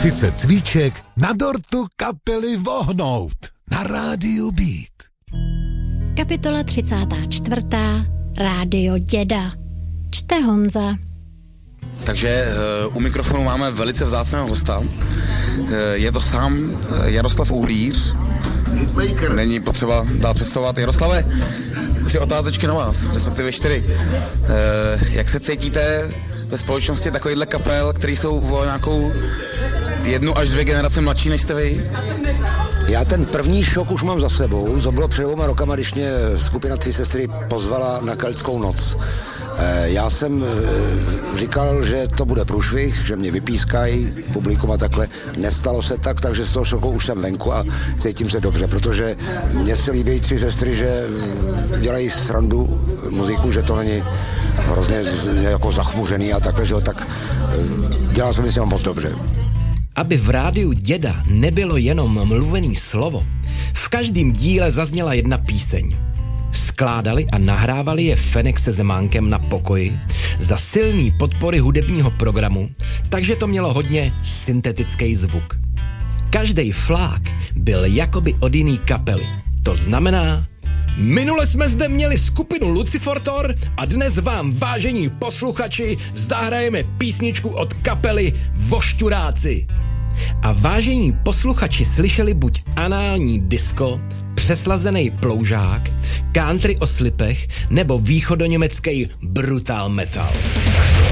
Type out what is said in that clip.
30 cvíček na dortu kapely Vohnout na rádiu Beat. Kapitola 34. Rádio Děda. Čte Honza. Takže u mikrofonu máme velice vzácného hosta. Je to sám Jaroslav Uhlíř. Není potřeba dál představovat. Jaroslave, 3 otázečky na vás, respektive 4. Jak se cítíte ve společnosti takovýchhle kapel, který jsou o nějakou 1 až 2 generace mladší než jste vy? Já ten první šok už mám za sebou. To bylo před 2 rokama, když mě skupina 3 sestry pozvala na Keltskou noc. Já jsem říkal, že to bude průšvih, že mě vypískají publikum a takhle. Nestalo se tak, takže z toho šoku už jsem venku a cítím se dobře, protože mně se líbí 3 sestry, že dělají srandu muziku, že to není hrozně jako zachmuřený a takhle, že tak dělal jsem si moc dobře. Aby v rádiu Děda nebylo jenom mluvený slovo, v každém díle zazněla jedna píseň. Skládali a nahrávali je Fenek se Zemánkem na pokoji za silný podpory hudebního programu, takže to mělo hodně syntetický zvuk. Každej flák byl jakoby od jiný kapely. To znamená, minule jsme zde měli skupinu Lucifortor a dnes vám, vážení posluchači, zahrajeme písničku od kapely Vošťuráci. A vážení posluchači slyšeli buď anální disco, přeslazený ploužák, country o slipech nebo východoněmecký brutal metal.